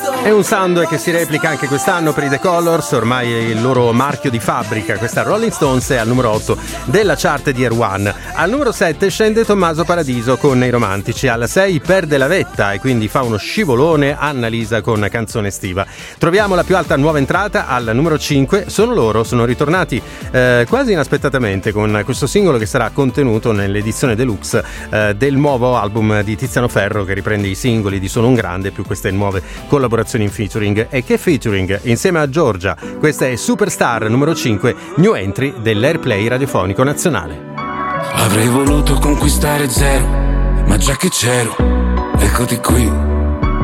È un sound che si replica anche quest'anno per i The Colors, ormai è il loro marchio di fabbrica. Questa Rolling Stones è al numero 8 della chart di Air One. Al numero 7 scende Tommaso Paradiso con I Romantici, al 6 perde la vetta e quindi fa uno scivolone Annalisa con Canzone estiva. Troviamo la più alta nuova entrata al numero 5, sono ritornati quasi inaspettatamente con questo singolo che sarà contenuto nell'edizione deluxe del nuovo album di Tiziano Ferro, che riprende i singoli di Sono un grande più queste nuove collaborazioni in featuring. E che featuring insieme a Giorgia. Questa è Superstar numero 5, new entry dell'Airplay radiofonico nazionale. Avrei voluto conquistare zero, ma già che c'ero, eccoti qui.